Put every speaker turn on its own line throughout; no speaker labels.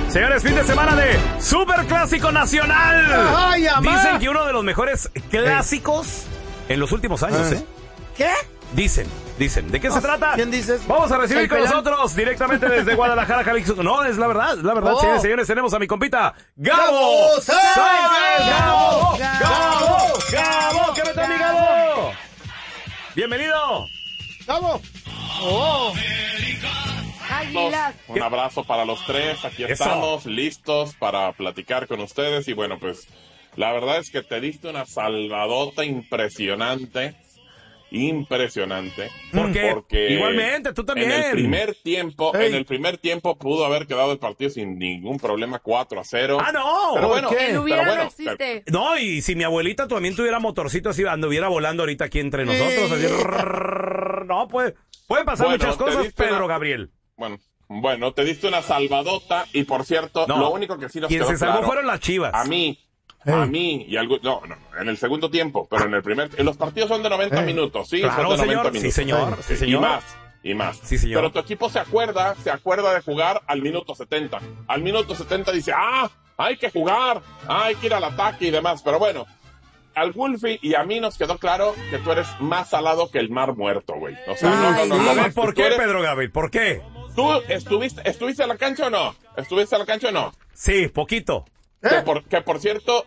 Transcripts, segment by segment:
Señores, fin de semana de Super Clásico Nacional.
Ay,
Dicen que uno de los mejores clásicos en los últimos años, ¿eh?
¿Qué?
Dicen. ¿De qué se trata?
¿Quién dices?
Vamos a recibir
¿El
con
pelón?
nosotros directamente desde Guadalajara, Jalisco. No, es la verdad.
Oh.
Señores, tenemos a mi compita, Gabo Sáenz. Gabo, ¿qué me trae, mi Gabo? Bienvenido.
¡Vamos! ¡Oh!
Águilas. Un abrazo para los tres, aquí
Eso.
estamos listos para platicar con ustedes y bueno, pues la verdad es que te diste una salvadota impresionante.
Porque igualmente, tú también.
En el primer tiempo pudo haber quedado el partido sin ningún problema 4-0.
¡Ah, no!
Pero bueno,
¿Qué?
El hubiera no existe.
No, y si mi abuelita también tuviera motorcito así, anduviera volando ahorita aquí entre nosotros, así, no, pueden pasar
Bueno,
muchas
te
cosas,
diste
Pedro
una-
Gabriel.
Bueno, te diste una salvadota y por cierto,
No.
lo único que sí nos
Quien
quedó
se salvó
claro,
fueron las Chivas.
a mí y algo, no, en el segundo tiempo, pero en los partidos son de 90 minutos, sí,
Claro,
son de 90
señor.
minutos.
Sí, señor. Sí, señor.
Y más.
Sí, señor.
Pero tu equipo se acuerda de jugar al minuto 70. Al minuto 70 dice, hay que jugar, hay que ir al ataque y demás. Pero bueno, al Wolfie y a mí nos quedó claro que tú eres más salado que el mar muerto, güey. O sea,
A ver, ¿por
Tú
qué,
eres-
Pedro Gabriel? ¿Por qué?
¿Tú estuviste en la cancha o no? ¿Estuviste en la cancha o no?
Sí, poquito.
Que por cierto,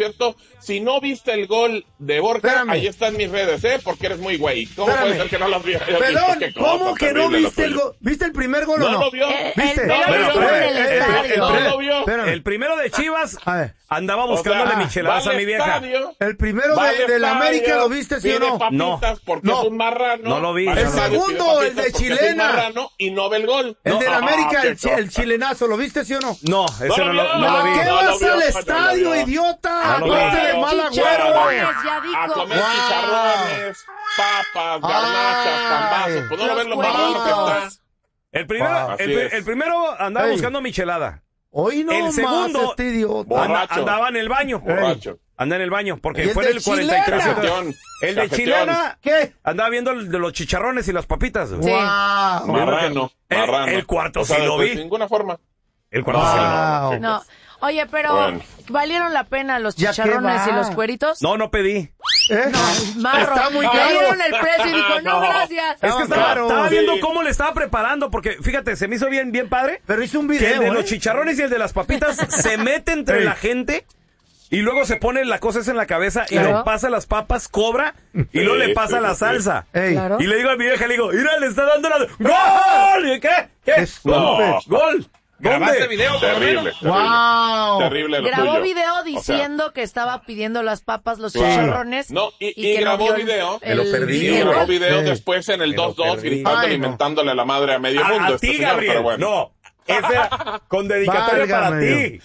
si no viste el gol de Borja,
Espérame.
ahí están mis redes, porque eres muy güey. ¿Cómo
Espérame.
puede ser que no las hayas visto?
Perdón,
Qué cosa
¿cómo que no
terrible lo
viste el
tuyo.
gol? ¿Viste el primer gol o
¿No
no?
lo vio?
¿Viste?
El
No,
pelón
pero
estuvo en el
espérame,
estadio.
¿No lo vio?
Espérame.
El primero de Chivas
A ver.
andaba
O
buscándole
sea,
micheladas
va
a
al
mi vieja.
estadio,
¿El primero
va al
de la
estadio,
América lo viste, sí o
pide
no?
papitas porque
No.
es un marrano.
No lo vi.
Va al
El
estadio, pide
segundo, el
papitas
de
porque es un
chilena.
marrano y no ve el gol.
El de la América,
qué
el
cosa.
chilenazo, ¿lo viste, sí o no?
No, ese no lo vi.
¿Qué
No
vas
lo vio,
al
no
estadio,
lo vio.
idiota?
No lo
Ponte
vi.
de mal agüero.
Chicharrones, ya
A
dijo.
comer
Wow.
chicharrones, papas, garnachas,
Ay.
pambazos. Pues no lo
Los
ven lo marrano que
cueritos.
está.
El primero,
Así es.
el primero andaba
Ey.
buscando michelada.
Hoy no
El
más
segundo-
este idiota.
Borracho.
Andaba en el baño.
Borracho.
Anda en el baño, porque
¿Y el
fue
de
en el 43.
chilena?
Cajetón.
El de
Cajetón.
chilena
¿Qué?
andaba viendo el de los chicharrones y las papitas.
Sí.
Wow.
Marrano.
El cuarto sí lo
de
vi.
ninguna forma.
El cuarto sí lo vi.
Wow.
No. Oye, pero
Bueno.
¿valieron la pena los
¿Ya qué
chicharrones y
va?
los cueritos?
No pedí.
¿Eh?
Marro.
Está muy
Le
caro.
dieron el precio y dijo, no, gracias.
Es que
Estaba
estaba
caro.
viendo
Sí.
cómo le estaba preparando, porque fíjate, se me hizo bien padre.
Pero hizo un
Que
video,
el de los
¿eh?
chicharrones y el de las papitas se mete entre
Ey.
la gente y luego se pone la cosa esa en la cabeza y
Claro.
le pasa las papas, cobra y luego le pasa
sí,
la
sí.
salsa.
Ey.
Claro.
Y le digo a mi vieja, le digo, mira, le está dando la... ¡Gol! ¿Y qué?
Estúpido.
¿Gol? ¿Dónde?
video, por lo menos?
Terrible.
Wow.
Terrible lo
Grabó
tuyo.
video
O sea,
diciendo que estaba pidiendo las papas, los
Claro.
chicharrones.
No, y
que no
grabó
vio el-
video.
Me lo perdí,
Y
video.
grabó video
Sí.
después en el
Me lo
2-2
perdí.
gritándole
Ay,
y
no.
mentándole a la madre a medio mundo.
A ti,
señor,
Gabriel.
pero bueno.
No, ese era con dedicatoria para
Válgame
ti.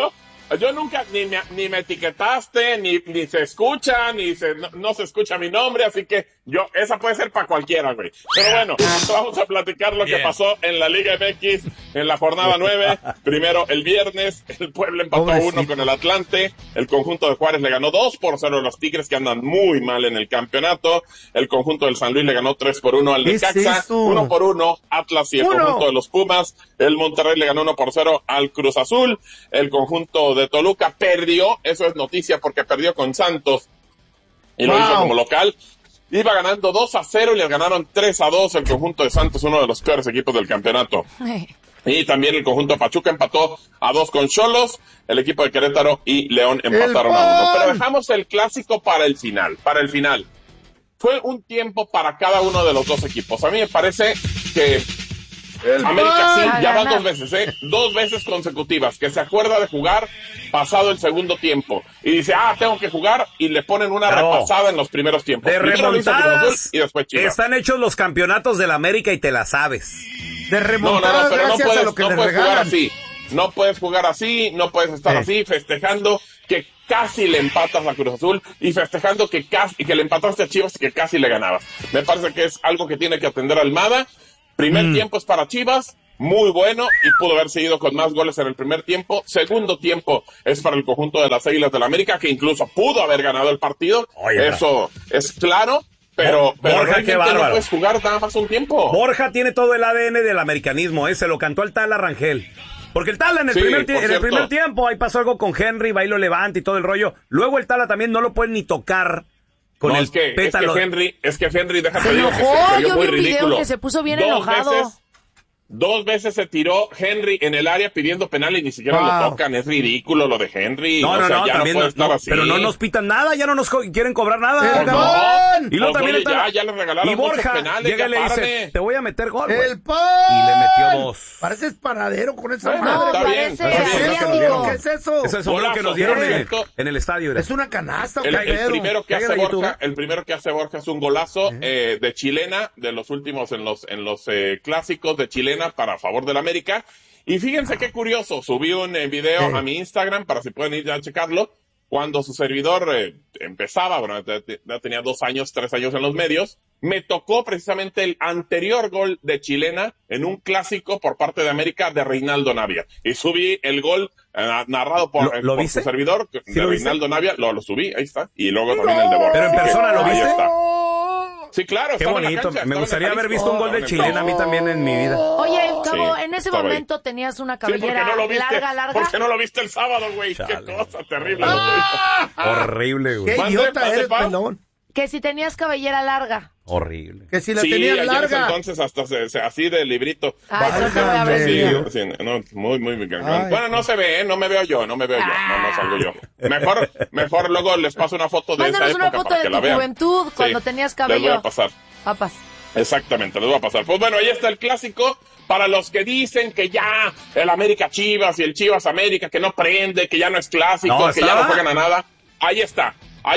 Yo nunca ni me etiquetaste, ni se escucha, no se escucha mi nombre, así que esa puede ser para cualquiera, güey. Pero bueno, vamos a platicar lo que pasó en la Liga MX en la jornada 9. Primero, el viernes, el Puebla empató
Pobrecito.
1 con el Atlante. El conjunto de Juárez le ganó 2-0 a los Tigres, que andan muy mal en el campeonato. El conjunto del San Luis le ganó 3-1 al
¿Qué es
Necaxa.
eso?
1-1, Atlas y el
Uno.
conjunto de los Pumas. El Monterrey le ganó 1-0 al Cruz Azul. El conjunto de Toluca perdió, eso es noticia porque perdió con Santos y lo
Wow.
hizo como local. Iba ganando 2-0 y le ganaron 3-2 el conjunto de Santos, uno de los peores equipos del campeonato. Y también el conjunto de Pachuca empató a 2 con Xolos, el equipo de Querétaro y León empataron a 1. Pero dejamos el clásico para el final, Fue un tiempo para cada uno de los dos equipos. A mí me parece que América sí, ya van 2 veces, 2 veces consecutivas, que se acuerda de jugar pasado el segundo tiempo. Y dice, tengo que jugar, y le ponen una
Claro.
repasada en los primeros tiempos.
De
Primero lo hizo Cruz Azul
remontadas
y después Chivas.
están hechos los campeonatos del América y te la sabes.
De
No,
remontadas
pero no
gracias
puedes,
a lo que
no
le
puedes jugar
regalan.
así. No puedes jugar así, no puedes estar
Sí.
así festejando que casi le empatas a Cruz Azul y festejando que le empataste a Chivas y que casi le ganabas. Me parece que es algo que tiene que atender Almada. Primer tiempo es para Chivas, muy bueno, y pudo haber seguido con más goles en el primer tiempo. Segundo tiempo es para el conjunto de las Águilas del América, que incluso pudo haber ganado el partido.
Oye,
eso es claro, pero
Borja, qué
realmente no
bárbaro.
puedes jugar nada más un tiempo.
Borja tiene todo el ADN del americanismo, se lo cantó al tal Arrangel. Porque el Tala en el,
Sí,
primer,
por
en el
cierto.
primer tiempo, ahí pasó algo con Henry, va y lo levanta y todo el rollo. Luego el Tala también no lo pueden ni tocar con
No,
el
es que
pétalo.
Henry, déjate
Se
digo que
enojó,
se vio
yo
muy
vi un video
ridículo.
que se puso bien enojado.
Dos veces se tiró Henry en el área pidiendo penal y ni siquiera lo tocan. Es ridículo lo de Henry.
No,
o sea, ya
también
puede estar así.
pero no nos pitan nada, ya no nos quieren cobrar nada.
¡El
No,
pan!
Y luego
pues,
también
oye,
el Tala-
ya le regalaron
y Borja
muchos penales,
llega y le
ya
dice,
párame.
te voy a meter gol, güey.
¡El pan!
Y le metió 2.
Pareces panadero con esa
Bueno,
madre.
está bien.
parece
Ese es lo que nos dieron.
¿Qué es eso?
Ese es el sombrero que nos dieron en el estadio. Era.
Es una canasta,
El
pedo.
primero que hace
Cállate,
Borja,
YouTube.
el primero que hace Borja es un golazo de chilena, de los últimos en los clásicos de chilena para favor del América. Y fíjense qué curioso, subí un video a mi Instagram para si pueden ir ya a checarlo. Cuando su servidor empezaba, bueno, ya tenía 2 años, 3 años en los medios, me tocó precisamente el anterior gol de chilena en un clásico por parte de América de Reinaldo Navia. Y subí el gol narrado por su
viste?
servidor
¿Sí
de
lo viste?
Reinaldo Navia, lo subí, ahí está. Y luego también el de Borja.
Pero en
Así que
persona, ¿lo
ahí
viste?
está. Sí, claro,
Qué
estaba en la
bonito.
cancha,
Me
estaba en
gustaría
el
haber
Jalisco,
visto un gol de
estaba en el
chilena a mí también en mi vida.
Oye, Cabo,
Sí,
en ese
estaba ahí.
momento tenías una
Sí, ¿por qué
cabellera
no lo viste?
larga.
¿Por qué no lo viste el sábado, güey?
Chale.
Qué cosa terrible.
Horrible, güey.
Qué
Mande,
idiota
mande,
eres,
pa.
pelón.
Que si tenías cabellera larga.
Horrible.
Que si la
Sí,
tenías
ayer en ese
larga.
entonces hasta así de librito.
Ay, creo que voy a
Válgame.
ver el
Sí,
video.
sí, no, muy bien.
Ay.
Bueno, no se ve, no me veo yo, no salgo yo. Mejor luego les paso una foto de
Mándanos
esa
una
época
foto
para
de
que la
tu
vean.
juventud, cuando tenías cabello.
Les voy a pasar.
Papas.
Exactamente, les voy a pasar. Pues bueno, ahí está el clásico. Para los que dicen que ya el América Chivas y el Chivas América, que no prende, que ya no es clásico,
No,
que ya
estaba.
no juegan a nada. Ahí está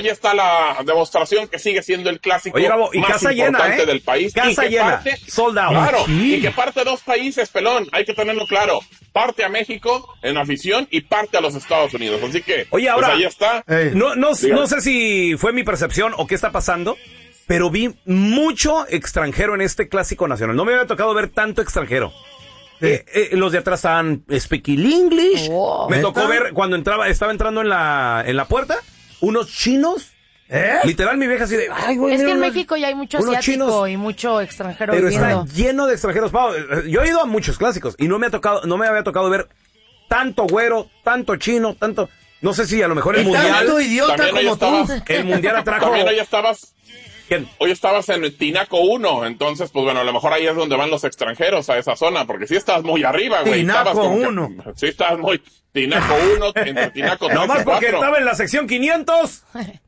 la demostración que sigue siendo el clásico
Oye, Gabo, y
más
casa
importante
llena, ¿eh?
del país.
Casa
y que
llena, sold out.
Claro,
Sí.
y que parte 2 países, pelón, hay que tenerlo claro. Parte a México en afición y parte a los Estados Unidos. Así que,
Oye, ahora,
pues ahí está.
Ey.
No
Dígame.
sé si fue mi percepción o qué está pasando, pero vi mucho extranjero en este clásico nacional. No me había tocado ver tanto extranjero. Los de atrás estaban speaking English.
Oh.
Me
¿Neta?
tocó ver cuando estaba entrando en la puerta, unos chinos. Literal, mi vieja así de, ay, güey.
Es que
mira
en
unos-
México ya hay mucho
unos
asiático
chinos.
y mucho extranjero
Pero
viviendo.
está lleno de extranjeros, Pau. Yo he ido a muchos clásicos y no me había tocado ver tanto güero, tanto chino, tanto. No sé si a lo mejor el
Y tanto
mundial.
idiota
También hoy
como tú.
estabas-
El mundial atrajo.
También
¿Quién?
hoy estabas en Tinaco 1, entonces, pues bueno, a lo mejor ahí es donde van los extranjeros a esa zona, porque sí estás muy arriba, güey.
Tinaco
Estabas como que-
1.
Sí estás muy... Tinaco 1, entre Tinaco 3
Nomás
y
porque
4.
estaba en la sección 500.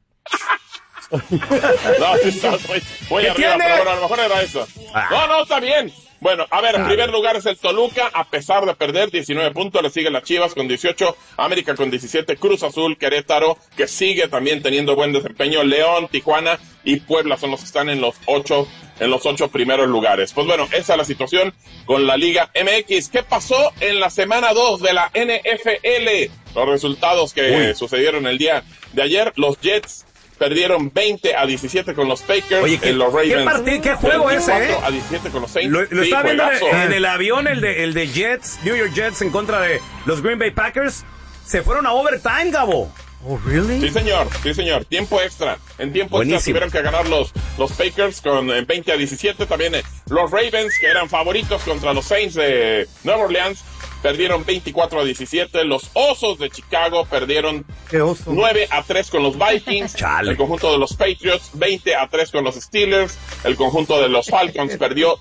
No, sí estás muy
¿Qué
arriba,
tiene?
pero bueno, a lo mejor era eso.
Ah.
No, está bien. Bueno, a ver, en primer lugar es el Toluca, a pesar de perder 19 puntos, le sigue las Chivas con 18, América con 17, Cruz Azul, Querétaro, que sigue también teniendo buen desempeño, León, Tijuana y Puebla son los que están en los 8 primeros lugares. Pues bueno, esa es la situación con la Liga MX. ¿Qué pasó en la semana 2 de la NFL? Los resultados que sucedieron el día de ayer, los Jets perdieron 20-17 con los Packers.
Oye,
los Ravens.
qué juego ese,
24-17 con los Saints.
Lo
Sí,
estaba viendo
juegazo.
en el avión, el de Jets, New York Jets en contra de los Green Bay Packers. Se fueron a overtime, Gabo.
Oh, really?
Sí, señor. Tiempo extra. En tiempo
Buenísimo.
extra tuvieron que ganar los Packers con 20-17. También los Ravens, que eran favoritos contra los Saints de Nueva Orleans, perdieron 24-17. Los Osos de Chicago perdieron
Qué oso.
9-3 con los Vikings.
Chale.
El conjunto de los Patriots, 20-3 con los Steelers. El conjunto de los Falcons perdió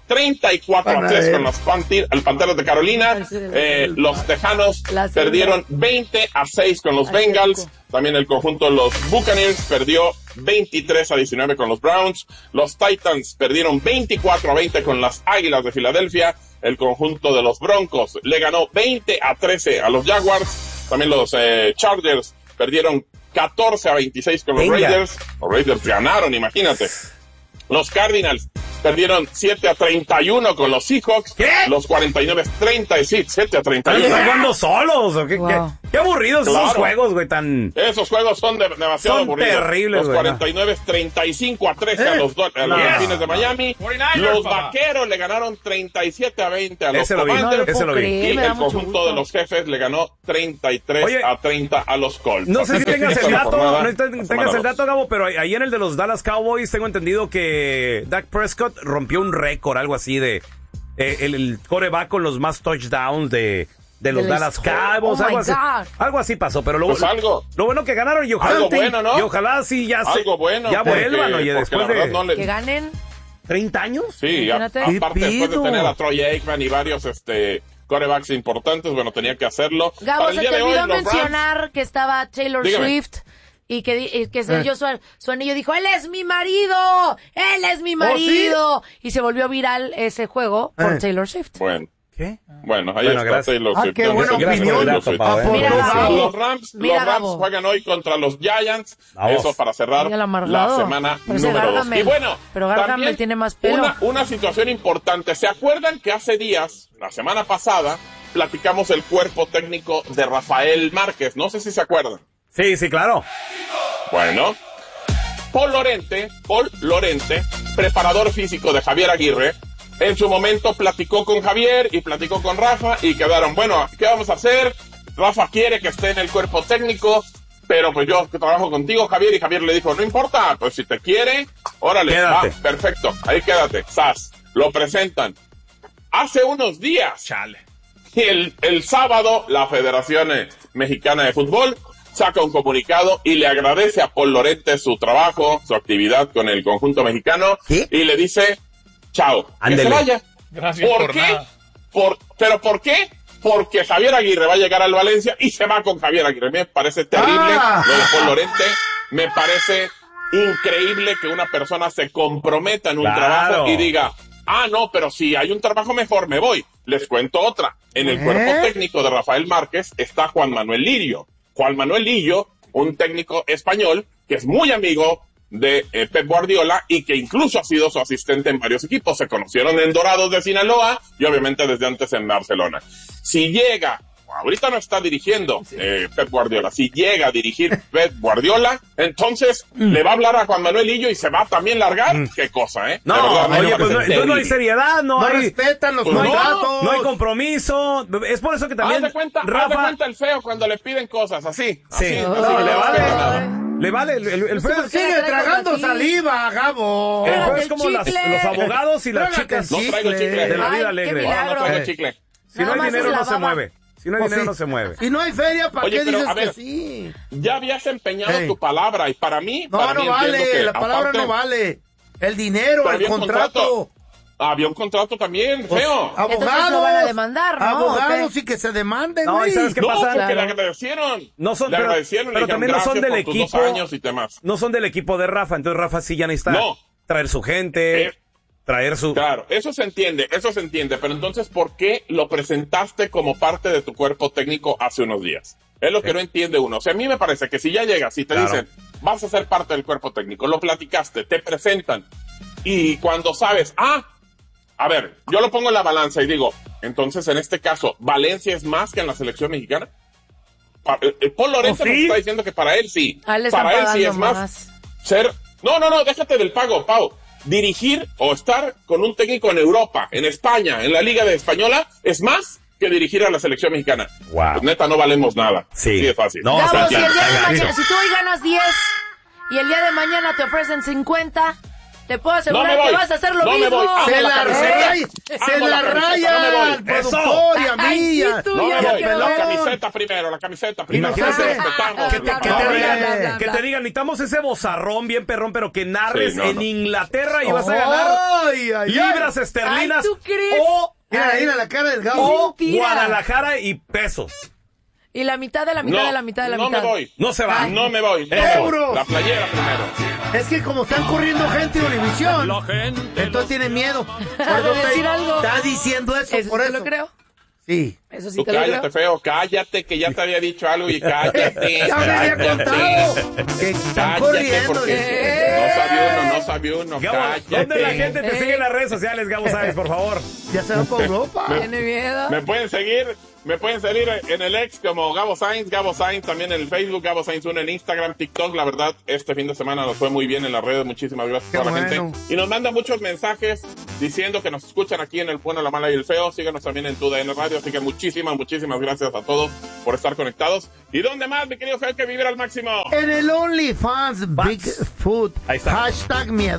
34-3 con los Panteras de Carolina. Los Tejanos
Las
perdieron 20-6 con los Bengals. También el conjunto de los Buccaneers perdió 23-19 con los Browns. Los Titans perdieron 24-20 con las Águilas de Filadelfia. El conjunto de los Broncos le ganó 20-13 a los Jaguars. También los Chargers perdieron 14-26 con los
Venga.
Raiders. Los Raiders ganaron, imagínate. Los Cardinals perdieron 7-31 con los Seahawks.
¿Qué?
Los 49-30, sí, 7-31.
¿Están jugando solos o qué?
Wow.
Qué aburridos esos
Claro.
juegos, güey, tan...
Esos juegos son demasiado
Son
aburridos.
terribles,
Los
güey,
49 35-13 a los Delfines de Miami.
49ers,
Los
papá.
Vaqueros le ganaron 37-20 a los
Ese lo vi,
Commanders.
ese lo vi.
Y
me da
el
mucho
conjunto
gusto.
de los Jefes le ganó 33
Oye,
a 30 a los Colts.
No sé si tengas
Esta
el
es la
dato,
jornada,
no
la semana
tengas el
2.
dato, Gabo, pero ahí en el de los Dallas Cowboys tengo entendido que Dak Prescott rompió un récord, algo así de el quarterback con los más touchdowns de de los Dallas Cowboys,
Oh
algo
my
así.
God.
Algo así pasó, pero
Pues algo.
lo bueno que ganaron y ojalá,
Algo bueno, ¿no?
y ojalá sí ya
Algo bueno.
ya vuelvan, oye,
porque
después
la verdad
de
no le-
Que ganen.
30 años.
Sí,
Imagínate.
aparte
¿Qué
después de
pido?
tener a Troy Aikman y varios quarterbacks importantes, bueno, tenía que hacerlo.
Gabo,
Para el
se
día
te
de hoy,
olvidó
los Rams-
mencionar que estaba Taylor
Dígame.
Swift y que selló su anillo. Dijo, él es mi marido, él es mi marido. Y se volvió viral ese juego por Taylor Swift.
¿Qué?
Bueno, ahí
Bueno,
está
gracias.
Taylor
Ah,
Swift.
qué
Yo no
buena
sé qué
opinión.
fue Taylor Swift.
Papá,
Mira, Gabo.
Los Rams
Gabo.
juegan hoy contra los Giants.
Vamos.
Eso para cerrar
Mira el
la
amargado.
semana
Parece
número 2.
Gargamel.
Y bueno,
Pero Gargamel
también
tiene más pelo.
Una situación importante. ¿Se acuerdan que hace días, la semana pasada, platicamos el cuerpo técnico de Rafael Márquez? No sé si se acuerdan.
Sí, claro.
Bueno, Paul Lorente, preparador físico de Javier Aguirre, en su momento platicó con Javier y platicó con Rafa y quedaron, bueno, ¿qué vamos a hacer? Rafa quiere que esté en el cuerpo técnico, pero pues yo trabajo contigo, Javier, y Javier le dijo, no importa, pues si te quiere, órale,
Quédate.
va, perfecto, ahí quédate, sas, lo presentan. Hace unos días, el sábado, la Federación Mexicana de Fútbol saca un comunicado y le agradece a Paul Lorente su trabajo, su actividad con el conjunto mexicano,
¿Qué?
y le dice, chao, que
Ándele.
se vaya.
Gracias
¿Por
por
qué?
nada.
¿Pero por qué? Porque Javier Aguirre va a llegar al Valencia y se va con Javier Aguirre. Me parece terrible lo de Paul Lorente. Me parece increíble que una persona se comprometa en un
Claro.
trabajo y diga, no, pero si hay un trabajo mejor, me voy. Les cuento otra. En el cuerpo técnico de Rafael Márquez está Juan Manuel Lillo. Juan Manuel Lillo, un técnico español que es muy amigo de Pep Guardiola y que incluso ha sido su asistente en varios equipos. Se conocieron en Dorados de Sinaloa y obviamente desde antes en Barcelona. Si llega, ahorita no está dirigiendo Pep Guardiola, si llega a dirigir Pep Guardiola, entonces le va a hablar a Juan Manuel Lillo y se va a también largar. Qué cosa, ¿eh?
No,
De verdad, me
oye, pues
parece
entonces no hay
terrible.
seriedad, no
No
hay...
respetan los
Pues no,
contratos.
No hay compromiso. Es por eso que también
Haz de cuenta el feo cuando le piden cosas, así.
Sí,
así,
no,
así,
le
no
vale.
pide nada.
Le vale el feo.
Sigue
traigo
tragando
aquí.
saliva, Gabo.
El feo
Trágate
es
el
como
chicle.
los abogados y las
Trágate el
chicas
No traigo chicle.
de la
Ay,
vida
qué
alegre.
milagro.
No traigo
Eh.
chicle.
Si no
Nada
hay
más
dinero
es la
no se
baba.
mueve. Si no hay
Pues
dinero
sí.
no se mueve.
Si no hay feria, ¿para
Oye,
qué
pero,
dices
a ver,
que sí?
Ya habías empeñado
Ey.
tu palabra y para mí,
No,
para
no
mí entiendo
vale.
que
La palabra
aparte-
no vale. El dinero,
Pero
el
había un
contrato.
Había un contrato también,
Pues,
feo.
abogados.
lo van a demandar, ¿no?
Abogados
¿O qué?
y que se demanden,
No,
güey.
¿y sabes qué
No,
pasa?
porque le
Claro.
agradecieron.
No son-
le
pero-
agradecieron,
pero
le dijeron,
también no son
"Gracias
del
por tus 2
equipo".
años y demás.
No son del equipo de Rafa, entonces Rafa sí ya necesita
No.
traer su gente,
Eh,
traer su...
Claro, eso se entiende, pero entonces, ¿por qué lo presentaste como parte de tu cuerpo técnico hace unos días? Es lo que no entiende uno. O sea, a mí me parece que si ya llegas y te
Claro.
dicen, vas a ser parte del cuerpo técnico, lo platicaste, te presentan, y cuando sabes, a ver, yo lo pongo en la balanza y digo, entonces en este caso, ¿Valencia es más que en la selección mexicana? Paul Lorente
¿Oh, sí?
nos está diciendo que para él sí.
A él le están
Para él sí
pagando
es más ser... No, déjate del pago, Pau. Dirigir o estar con un técnico en Europa, en España, en la Liga de Española, es más que dirigir a la selección mexicana.
Wow.
Pues neta, no valemos nada.
Sí.
Así de fácil.
No,
Gabo, si
Santiago,
el día de
está
mañana,
gacho.
si tú hoy ganas 10 y el día de mañana te ofrecen 50, te puedo asegurar
No me voy.
que vas a hacer lo
No me
mismo.
voy.
Se
la
la
camiseta.
raya, se
Amo
la
la camiseta,
raya
no me voy.
al productor y a mí.
Ay, sí,
y
tú
No
ya
me
y al
voy.
quiero
La
ver.
pelón.
camiseta primero, la camiseta primero.
Imagínate
Te respetamos.
que te
bla, bla,
digan,
bla, bla,
que te digan, necesitamos ese bozarrón bien perrón, pero que narres
Sí, no,
en
no.
Inglaterra y vas a ganar
Ay, ay,
libras
ay.
esterlinas
Ay, ¿tú crees?
o
Mira la cara del Gabo.
o
Mentira.
Guadalajara y pesos.
Y la mitad de la mitad
No,
de la mitad de la
no
mitad.
me voy.
No se va.
Ay.
No me voy.
Euros.
La playera primero.
Es que como están corriendo gente de Univisión,
La gente
entonces tienen miedo. Por
¿De decir algo?
Está diciendo eso,
Eso
por
sí
eso.
te lo creo.
Sí.
Eso sí
Tú
te lo
cállate,
creo.
feo. Cállate, que ya te había dicho algo y cállate.
Ya me había
cállate.
contado que están
Cállate,
corriendo.
porque no sabía uno.
Gabo,
Cállate.
¿dónde la gente te sigue en las redes sociales, Gabo Sáenz, por favor?
Ya se van para Europa.
Tiene miedo.
Me pueden seguir en el ex como Gabo Sainz también en el Facebook, Gabo Sainz 1 en Instagram, TikTok. La verdad, este fin de semana nos fue muy bien en las redes. Muchísimas gracias
Qué
a la
bueno.
gente. Y nos mandan muchos mensajes diciendo que nos escuchan aquí en El Bueno, la Mala y el Feo. Síganos también en TUDN Radio. Así que muchísimas gracias a todos por estar conectados. ¿Y dónde más, mi querido Feo, que vivir al máximo?
En el OnlyFans Bigfoot.
Ahí está.
Hashtag miedo.